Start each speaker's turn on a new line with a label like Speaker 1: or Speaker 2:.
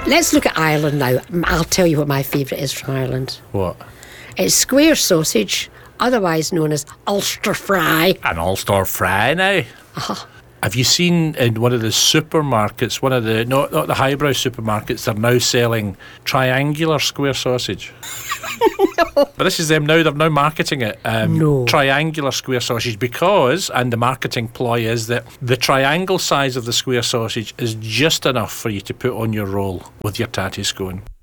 Speaker 1: Let's look at Ireland now. I'll tell you what my favourite is from Ireland.
Speaker 2: What?
Speaker 1: It's square sausage, otherwise known as Ulster fry.
Speaker 2: An Ulster fry now? Have you seen in one of the supermarkets, one of the, not the highbrow supermarkets, they're now selling triangular square sausage? No. But this is them now, they're now marketing it.
Speaker 1: No.
Speaker 2: Triangular square sausage because, and the marketing ploy is that the triangle size of the square sausage is just enough for you to put on your roll with your tatty scone.